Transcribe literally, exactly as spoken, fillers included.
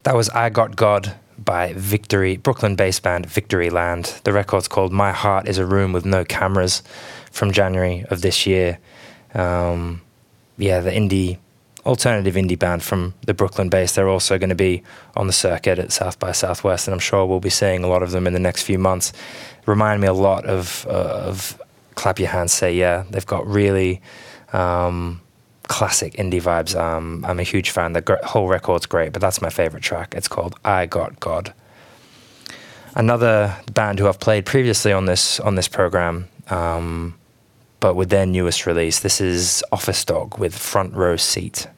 That was I Got God by Victory, Brooklyn-based band Victory Land. The record's called My Heart is a Room with No Cameras from January of this year. Um, yeah, the indie, alternative indie band from the Brooklyn base. They're also going to be on the circuit at South by Southwest, and I'm sure we'll be seeing a lot of them in the next few months. Remind me a lot of, uh, of Clap Your Hands, Say Yeah. They've got really... Um, classic indie vibes. Um, I'm a huge fan. The gr- whole record's great, but that's my favorite track. It's called I Got God. Another band who I've played previously on this on this program, um, but with their newest release. This is Office Dog with Front Row Seat.